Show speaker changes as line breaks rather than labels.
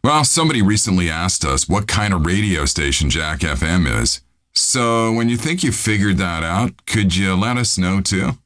Well, somebody recently asked us what kind of radio station Jack FM is. So when you think you figured that out, could you let us know too?